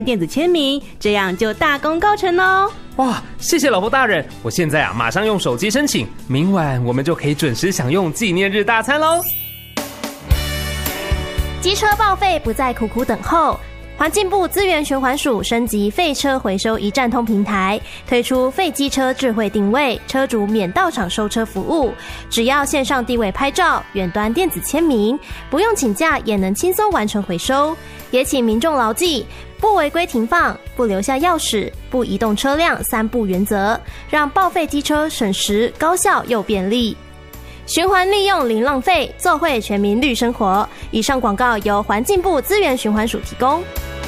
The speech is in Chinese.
电子签名，这样就大功告成哦。 哇，谢谢老婆大人，我现在马上用手机申请，明晚我们就可以准时享用纪念日大餐喽。 机车报废不再苦苦等候，环境部资源循环署升级废车回收一站通平台，推出废机车智慧定位，车主免到场收车服务，只要线上定位拍照，远端电子签名，不用请假也能轻松完成回收。也请民众牢记，不违规停放，不留下钥匙，不移动车辆3不原则，让报废机车省时、高效又便利。循环利用零浪费，做会全民绿生活。以上广告由环境部资源循环署提供。